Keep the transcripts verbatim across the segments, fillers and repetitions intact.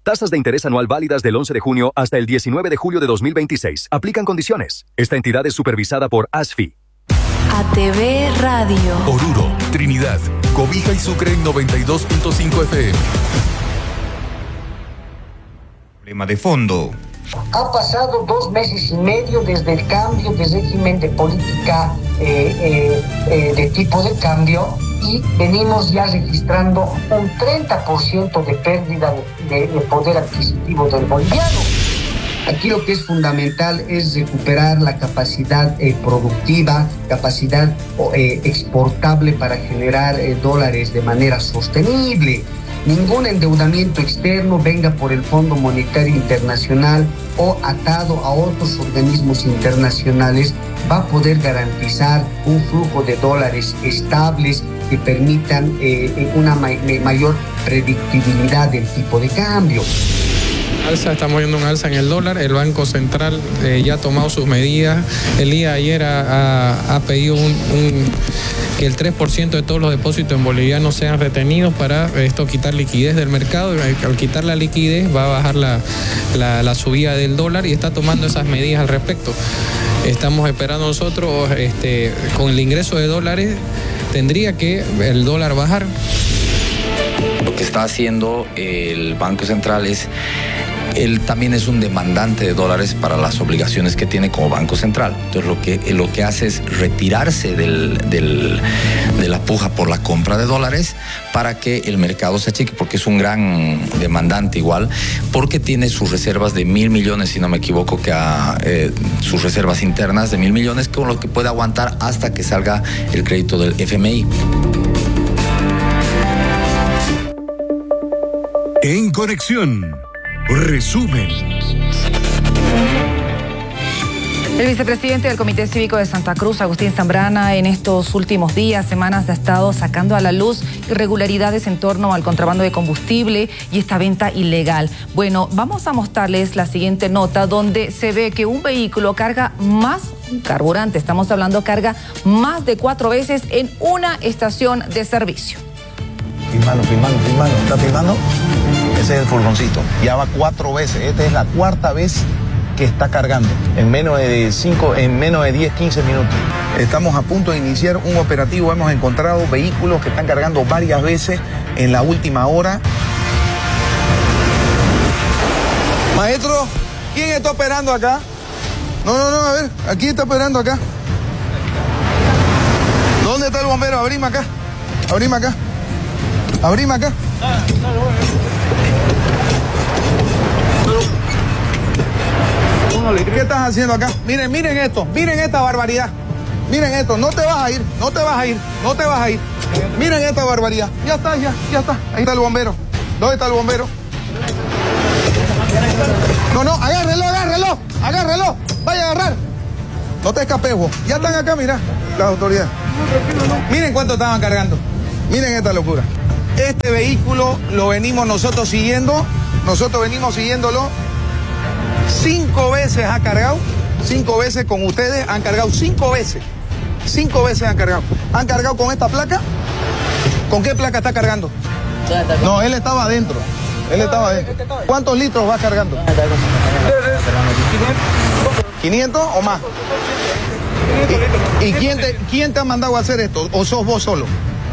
Tasas de interés anual válidas del once de junio hasta el diecinueve de julio de dos mil veintiséis. Aplican condiciones. Esta entidad es supervisada por A S F I. A T V Radio. Oruro, Trinidad, Cobija y Sucre en noventa y dos punto cinco F M. Problema de fondo. Ha pasado dos meses y medio desde el cambio de régimen de política eh, eh, eh, de tipo de cambio y venimos ya registrando un treinta por ciento de pérdida de, de, de poder adquisitivo del boliviano. Aquí lo que es fundamental es recuperar la capacidad eh, productiva, capacidad eh, exportable para generar eh, dólares de manera sostenible. Ningún endeudamiento externo, venga por el Fondo Monetario Internacional o atado a otros organismos internacionales, va a poder garantizar un flujo de dólares estables que permitan eh, una ma- mayor predictibilidad del tipo de cambio. Alza, estamos viendo un alza en el dólar. El Banco Central eh, ya ha tomado sus medidas. El día de ayer ha, ha, ha pedido un, un, que el tres por ciento de todos los depósitos en bolivianos sean retenidos para esto quitar liquidez del mercado. Al quitar la liquidez va a bajar la, la, la subida del dólar y está tomando esas medidas al respecto. Estamos esperando nosotros, este, con el ingreso de dólares, tendría que el dólar bajar. Lo que está haciendo el Banco Central es, él también es un demandante de dólares para las obligaciones que tiene como Banco Central. Entonces lo que, lo que hace es retirarse del, del, de la puja por la compra de dólares para que el mercado se achique, porque es un gran demandante igual, porque tiene sus reservas de mil millones, si no me equivoco, que ha, eh, sus reservas internas de mil millones, con lo que puede aguantar hasta que salga el crédito del F M I. En Conexión, resumen. El vicepresidente del Comité Cívico de Santa Cruz, Agustín Zambrana, en estos últimos días, semanas, ha estado sacando a la luz irregularidades en torno al contrabando de combustible y esta venta ilegal. Bueno, vamos a mostrarles la siguiente nota donde se ve que un vehículo carga más carburante, estamos hablando, carga más de cuatro veces en una estación de servicio. Filmando, filmando, filmando. ¿Está filmando? Ese es el furgoncito. Ya va cuatro veces. Esta es la cuarta vez que está cargando. En menos de cinco, en menos de diez, quince minutos. Estamos a punto de iniciar un operativo. Hemos encontrado vehículos que están cargando varias veces en la última hora. Maestro, ¿quién está operando acá? No, no, no, a ver, aquí está operando acá. ¿Dónde está el bombero? Abrime acá. Abrime acá. Abrime acá. ¿Qué estás haciendo acá? Miren, miren esto, miren esta barbaridad. Miren esto, no te vas a ir, no te vas a ir, no te vas a ir. Miren esta barbaridad. Ya está, ya, ya está. Ahí está el bombero. ¿Dónde está el bombero? No, no, agárrelo, agárrelo, agárrelo. Vaya a agarrar. No te escapes, vos. Ya están acá, mira, las autoridades. Miren cuánto estaban cargando. Miren esta locura. Este vehículo lo venimos nosotros siguiendo, nosotros venimos siguiéndolo. Cinco veces ha cargado, cinco veces con ustedes, han cargado cinco veces. Cinco veces han cargado. ¿Han cargado con esta placa? ¿Con qué placa está cargando? No, él estaba adentro. Él estaba adentro. ¿Cuántos litros va cargando? ¿quinientos o más? ¿Y, y quién, te, quién te ha mandado a hacer esto? ¿O sos vos solo?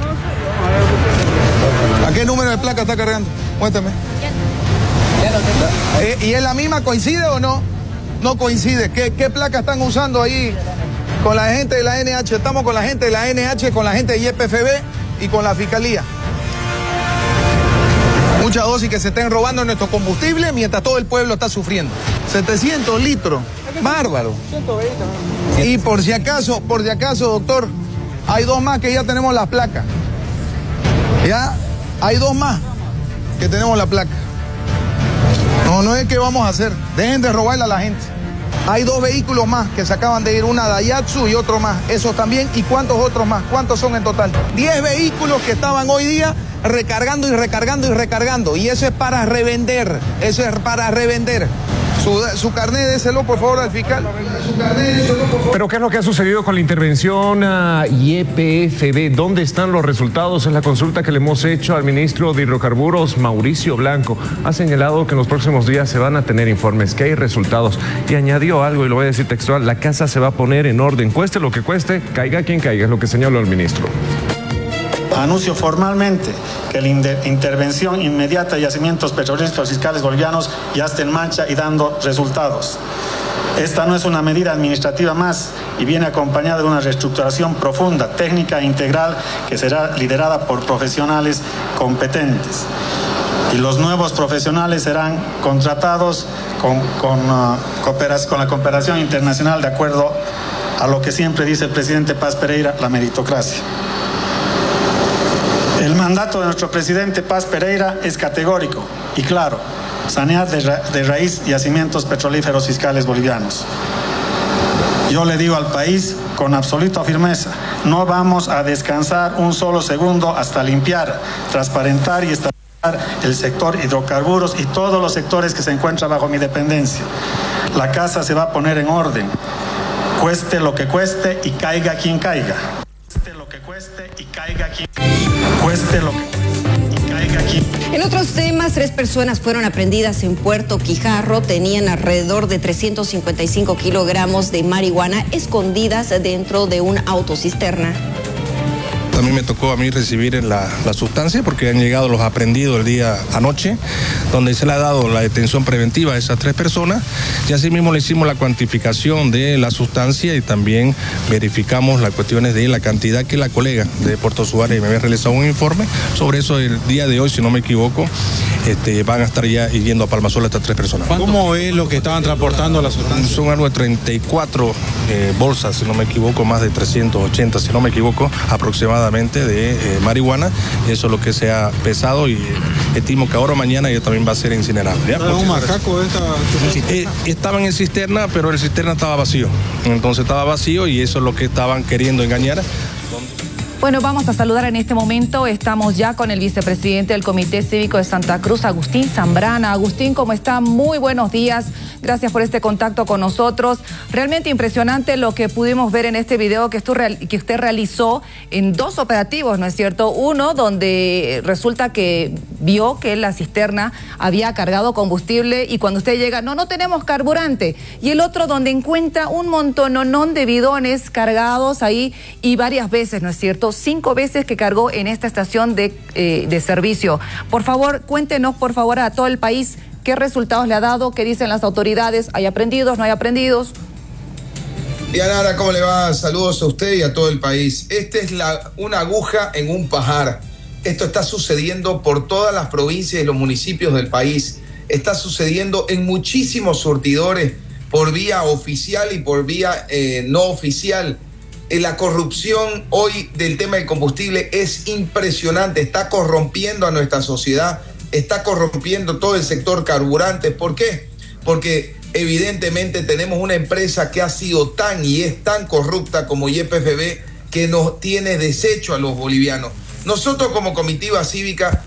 ¿A qué número de placa está cargando? Cuéntame. Eh, ¿Y es la misma? ¿Coincide o no? No coincide. ¿Qué, qué placa están usando ahí con la gente de la N H? Estamos con la gente de la N H, con la gente de Y P F B y con la Fiscalía. Muchas dosis que se estén robando nuestro combustible mientras todo el pueblo está sufriendo. setecientos litros. Bárbaro. Y por si acaso, por si acaso, doctor, hay dos más que ya tenemos las placas. Ya, hay dos más que tenemos la placa. No, no es que vamos a hacer. Dejen de robarle a la gente. Hay dos vehículos más que se acaban de ir, una Daihatsu y otro más. Esos también. ¿Y cuántos otros más? ¿Cuántos son en total? Diez vehículos que estaban hoy día recargando y recargando y recargando. Y eso es para revender. Eso es para revender. Su, su carnet, déselo por favor al fiscal. Pero ¿qué es lo que ha sucedido con la intervención a Y P F B? ¿Dónde están los resultados? Es la consulta que le hemos hecho al ministro de Hidrocarburos, Mauricio Blanco. Ha señalado que en los próximos días se van a tener informes, que hay resultados. Y añadió algo, y lo voy a decir textual: la casa se va a poner en orden. Cueste lo que cueste, caiga quien caiga, es lo que señaló el ministro. Anuncio formalmente que la intervención inmediata de yacimientos petrolíferos fiscales bolivianos ya está en marcha y dando resultados. Esta no es una medida administrativa más y viene acompañada de una reestructuración profunda, técnica e integral que será liderada por profesionales competentes. Y los nuevos profesionales serán contratados con, con, uh, cooperas, con la cooperación internacional de acuerdo a lo que siempre dice el presidente Paz Pereira, la meritocracia. El mandato de nuestro presidente Paz Pereira es categórico y claro: sanear de, ra de raíz yacimientos petrolíferos fiscales bolivianos. Yo le digo al país con absoluta firmeza: no vamos a descansar un solo segundo hasta limpiar, transparentar y estabilizar el sector hidrocarburos y todos los sectores que se encuentran bajo mi dependencia. La casa se va a poner en orden, cueste lo que cueste y caiga quien caiga. Cueste lo que cueste y caiga quien cueste lo que cueste y caiga quien. En otros temas, tres personas fueron aprehendidas en Puerto Quijarro. Tenían alrededor de trescientos cincuenta y cinco kilogramos de marihuana escondidas dentro de un autocisterna. También me tocó a mí recibir la, la sustancia porque han llegado los aprehendidos el día anoche, donde se le ha dado la detención preventiva a esas tres personas y asimismo le hicimos la cuantificación de la sustancia y también verificamos las cuestiones de la cantidad que la colega de Puerto Suárez me había realizado un informe. Sobre eso el día de hoy, si no me equivoco, este, van a estar ya yendo a Palmasola estas tres personas. ¿Cómo es lo que estaban transportando la sustancia? Son algo de treinta y cuatro eh, bolsas, si no me equivoco, más de trescientos ochenta, si no me equivoco, aproximadamente de eh, marihuana. Eso es lo que se ha pesado y estimo que ahora o mañana ya también va a ser incinerado. ¿Era un macaco esta? Eh, estaba en el cisterna, pero el cisterna estaba vacío. Entonces estaba vacío y eso es lo que estaban queriendo engañar. Bueno, vamos a saludar en este momento. Estamos ya con el vicepresidente del Comité Cívico de Santa Cruz, Agustín Zambrana. Agustín, ¿cómo está? Muy buenos días. Gracias por este contacto con nosotros. Realmente impresionante lo que pudimos ver en este video que usted, que usted realizó en dos operativos, ¿no es cierto? Uno donde resulta que vio que la cisterna había cargado combustible y cuando usted llega, no, no tenemos carburante. Y el otro donde encuentra un montononón de bidones cargados ahí y varias veces, ¿no es cierto? Cinco veces que cargó en esta estación de, eh, de servicio. Por favor, cuéntenos, por favor, a todo el país qué resultados le ha dado, qué dicen las autoridades, ¿hay aprendidos, no hay aprendidos? Dianara, ¿cómo le va? Saludos a usted y a todo el país. Esta es la, una aguja en un pajar. Esto está sucediendo por todas las provincias y los municipios del país. Está sucediendo en muchísimos surtidores por vía oficial y por vía eh, no oficial. La corrupción hoy del tema del combustible es impresionante, está corrompiendo a nuestra sociedad, está corrompiendo todo el sector carburante. ¿Por qué? Porque evidentemente tenemos una empresa que ha sido tan y es tan corrupta como Y P F B que nos tiene deshecho a los bolivianos. Nosotros como comitiva cívica